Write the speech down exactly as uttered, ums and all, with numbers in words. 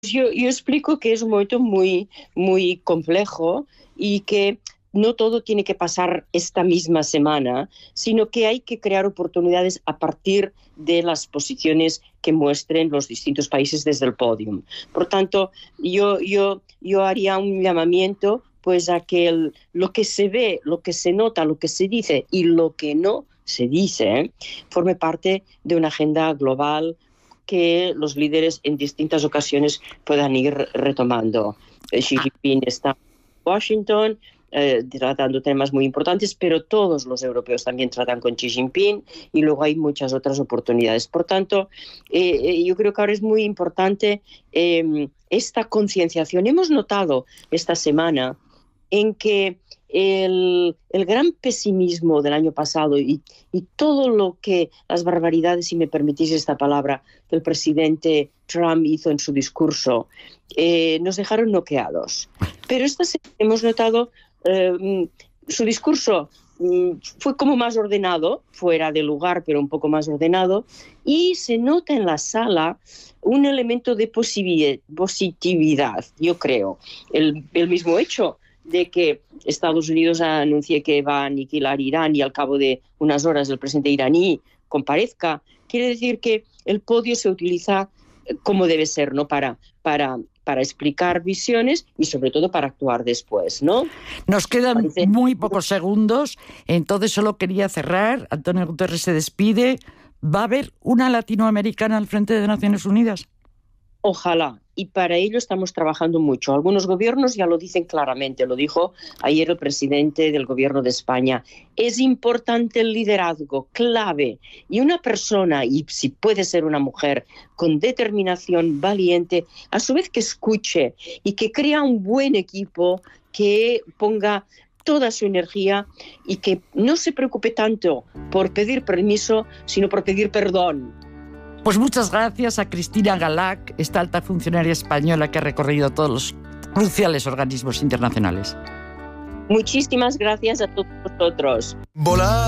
Pues yo, yo explico que es un momento muy, muy complejo y que no todo tiene que pasar esta misma semana, sino que hay que crear oportunidades a partir de las posiciones que muestren los distintos países desde el podio. Por tanto, yo, yo, yo haría un llamamiento pues, a que el, lo que se ve, lo que se nota, lo que se dice y lo que no se dice, ¿eh? forme parte de una agenda global que los líderes en distintas ocasiones puedan ir retomando. Xi Jinping está en Washington, Eh, tratando temas muy importantes, pero todos los europeos también tratan con Xi Jinping y luego hay muchas otras oportunidades. Por tanto, eh, yo creo que ahora es muy importante eh, esta concienciación. Hemos notado esta semana en que el, el gran pesimismo del año pasado y, y todo lo que, las barbaridades, si me permitís esta palabra, que el presidente Trump hizo en su discurso, eh, nos dejaron noqueados. Pero esta semana hemos notado Eh, su discurso mm, fue como más ordenado, fuera de lugar, pero un poco más ordenado, y se nota en la sala un elemento de posibi- positividad, yo creo. El, el mismo hecho de que Estados Unidos anuncie que va a aniquilar Irán y al cabo de unas horas el presidente iraní comparezca, quiere decir que el podio se utiliza como debe ser, ¿no? Para, para, para explicar visiones y sobre todo para actuar después, ¿no? Nos quedan Parece... muy pocos segundos, entonces solo quería cerrar. Antonio Guterres se despide. ¿Va a haber una latinoamericana al frente de Naciones Unidas? Ojalá, y para ello estamos trabajando mucho. Algunos gobiernos ya lo dicen claramente, lo dijo ayer el presidente del gobierno de España. Es importante el liderazgo, clave, y una persona, y si puede ser una mujer, con determinación, valiente, a su vez que escuche y que crea un buen equipo, que ponga toda su energía y que no se preocupe tanto por pedir permiso, sino por pedir perdón. Pues muchas gracias a Cristina Galac, esta alta funcionaria española que ha recorrido todos los cruciales organismos internacionales. Muchísimas gracias a todos vosotros. Volar.